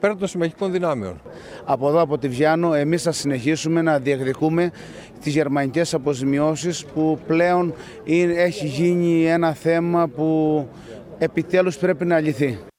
υπέρ των συμμαχικών δυνάμεων. Από εδώ, από τη Βιάννο, εμείς θα συνεχίσουμε να διεκδικούμε τις γερμανικές αποζημιώσεις που πλέον έχει γίνει ένα θέμα που επιτέλους πρέπει να λυθεί.